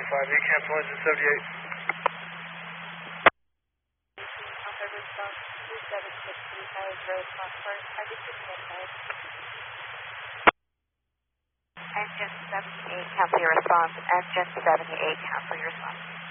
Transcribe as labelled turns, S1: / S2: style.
S1: 5-8, cancel engine 78.
S2: Engine 78, cancel your response. Engine 78, cancel your response.